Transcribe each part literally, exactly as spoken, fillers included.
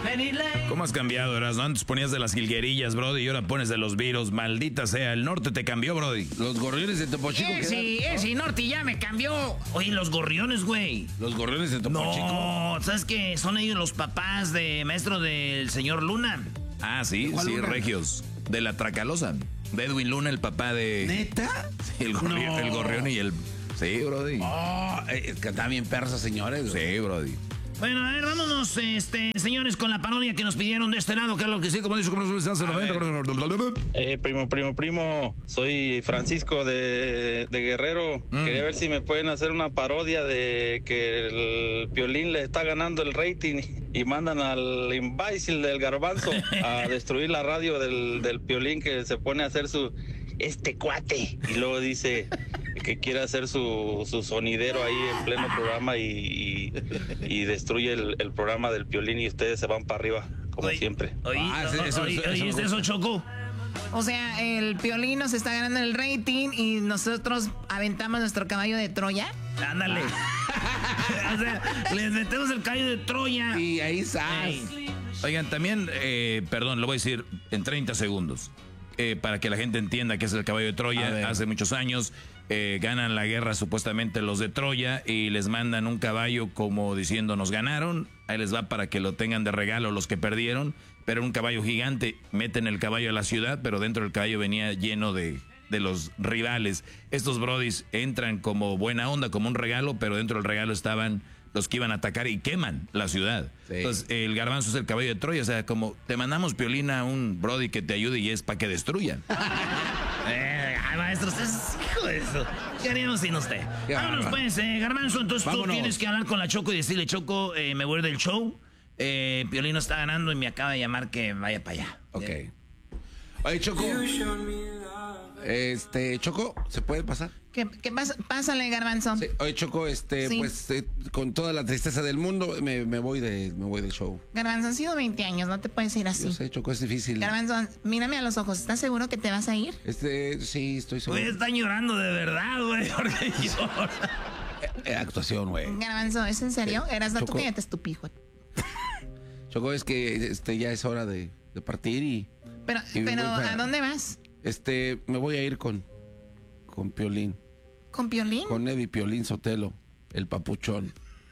¿Cómo has cambiado, Erasmo? Antes ponías de las jilguerillas, Brody, y ahora pones de los virus. Maldita sea, el norte te cambió, Brody. Los gorriones de Topo Chico. Eh, sí, eh, sí, norte ya me cambió. Oye, los gorriones, güey. Los gorriones de Topo no, Chico. No, ¿sabes qué? Son ellos los papás de maestro del señor Luna. Ah, sí, sí, Luna? Regios. De la Tracalosa. De Edwin Luna, el papá de... ¿Neta? Sí, el, gorri no. el gorrión y el... Sí, Brody. Oh, es que están bien perros, señores. Güey. Sí, Brody. Bueno, a ver, vámonos, este, señores, con la parodia que nos pidieron de este lado, que es lo que sí, como dice, como se hace Eh, primo, primo, primo, soy Francisco de, de Guerrero. Mm. Quería ver si me pueden hacer una parodia de que el Piolín le está ganando el rating y mandan al imbécil del Garbanzo a destruir la radio del, del Piolín, que se pone a hacer su... este cuate. Y luego dice que quiere hacer su, su sonidero ahí en pleno programa y, y, y destruye el, el programa del Piolín y ustedes se van para arriba, como oye, siempre. Oye, ah, eso, eso, oye, eso, oye, eso, eso Choco. O sea, el Piolín nos está ganando el rating y nosotros aventamos nuestro caballo de Troya. Ándale. O sea, les metemos el caballo de Troya. Y ahí sale. Oigan, también, eh, perdón, lo voy a decir en treinta segundos. Eh, para que la gente entienda que es el caballo de Troya. Hace muchos años eh, ganan la guerra supuestamente los de Troya y les mandan un caballo como diciendo nos ganaron, ahí les va para que lo tengan de regalo los que perdieron, pero un caballo gigante, meten el caballo a la ciudad, pero dentro del caballo venía lleno de, de los rivales. Estos brodis entran como buena onda, como un regalo, pero dentro del regalo estaban los que iban a atacar y queman la ciudad. Sí. Entonces, el Garbanzo es el caballo de Troya. O sea, como te mandamos, Piolín, a un brody que te ayude y es para que destruyan. eh, ay, maestro, usted es hijo de eso. ¿Qué haríamos sin usted? Qué Vámonos, pues, eh, Garbanzo. Entonces Vámonos. Tú tienes que hablar con la Choco y decirle, Choco, eh, me voy del show. Eh, Piolín está ganando y me acaba de llamar que vaya para allá. Ok. ¿Sí? Oye, Choco. Este, Choco, ¿se puede pasar? ¿Qué, qué pasa? Pásale, Garbanzo. Sí. Oye, Choco, este, sí. pues, eh, con toda la tristeza del mundo, me, me voy de, me voy del show. Garbanzo, han sido veinte años, no te puedes ir así. Yo sé, Choco, es difícil. Garbanzo, mírame a los ojos, ¿estás seguro que te vas a ir? Este, sí, estoy seguro. Güey, están llorando de verdad, güey, porque llora. Eh, eh, actuación, güey. Garbanzo, ¿es en serio? Eh, Eras no tú que ya te estupijo. Choco, es que este, ya es hora de, de partir y... Pero, y pero para, ¿a dónde vas? Este, me voy a ir con, con Piolín. ¿Con Piolín? Con Eddie Piolín Sotelo, el papuchón.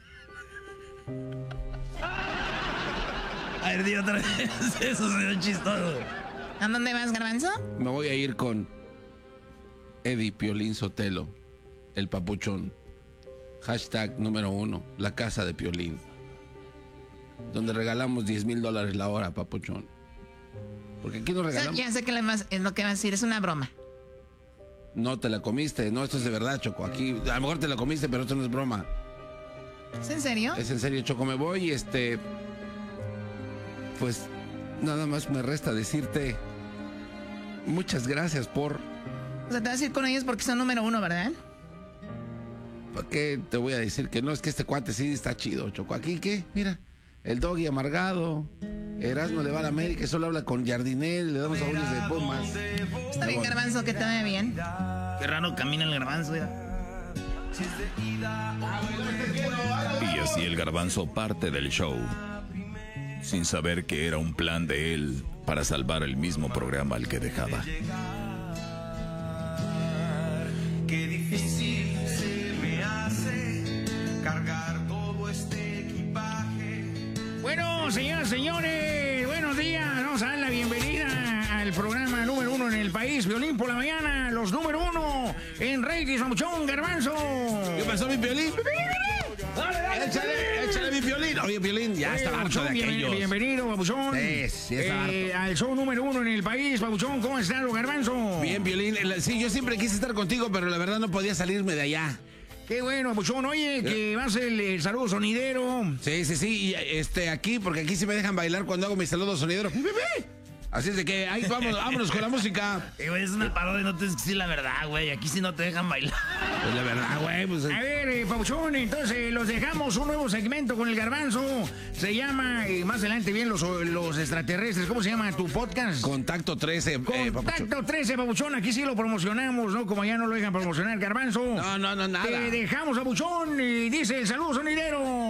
A ver, di otra vez, eso se ve chistoso. ¿A dónde vas, Garbanzo? Me voy a ir con Eddie Piolín Sotelo, el papuchón. Hashtag número uno, la casa de Piolín. Donde regalamos diez mil dólares la hora, papuchón. Porque aquí nos regalamos. O sea, ya sé que es lo que vas a decir, es una broma. No te la comiste, no, esto es de verdad, Choco. Aquí, a lo mejor te la comiste, pero esto no es broma. ¿Es en serio? Es en serio, Choco. Me voy y este. Pues nada más me resta decirte. Muchas gracias por. O sea, te vas a ir con ellos porque son número uno, ¿verdad? ¿Por qué te voy a decir que no? Es que este cuate sí está chido, Choco. Aquí, ¿qué? Mira, el Doggy amargado. Erasmo le va a la América, solo habla con Jardinel, le damos audios de Pumas. Está bien, Garbanzo, que te vaya bien. Qué raro camina el Garbanzo, ya. Y así el Garbanzo parte del show, sin saber que era un plan de él para salvar el mismo programa al que dejaba. Qué difícil se me hace cargar todo este equipaje. Bueno, señoras, señores, buenos días. Vamos a dar la bienvenida al programa número uno en el país, Piolín por la mañana, los número uno en ratings, Papuchón, Garbanzo. ¿Qué pasó, mi Piolín? Dale, dale, échale, échale, mi Piolín. Oye, Piolín, ya Oye, está harto de aquellos. Bienvenido, Papuchón. Sí, sí, está eh, al show número uno en el país, Papuchón. ¿Cómo estás, Garbanzo? Bien, Piolín. Sí, yo siempre quise estar contigo, pero la verdad no podía salirme de allá. Qué bueno, Papuchón. Oye, que va a ser el, el saludo sonidero. Sí, sí, sí. Y este, aquí, porque aquí sí me dejan bailar cuando hago mi saludo sonidero. Así es de que ahí vamos, vámonos con la música. Eh, güey, es una parodia, no te decir la verdad, güey. Aquí sí no te dejan bailar. Pues la verdad, güey. Pues, a ver, eh, Papuchón, entonces los dejamos un nuevo segmento con el Garbanzo. Se llama, eh, más adelante bien, los, los extraterrestres. ¿Cómo se llama tu podcast? Contacto trece. Contacto eh, trece, Papuchón. Aquí sí lo promocionamos, ¿no? Como ya no lo dejan promocionar, Garbanzo. No, no, no, nada. Te dejamos, Papuchón, y dice el saludo sonidero.